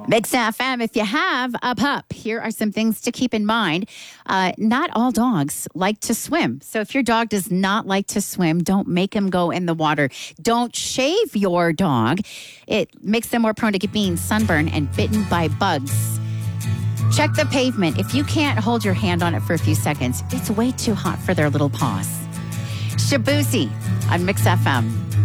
Mix FM, if you have a pup, here are some things to keep in mind. Not all dogs like to swim. So if your dog does not like to swim, don't make him go in the water. Don't shave your dog. It makes them more prone to being sunburned and bitten by bugs. Check the pavement. If you can't hold your hand on it for a few seconds, it's way too hot for their little paws. Shabuzi on Mix FM.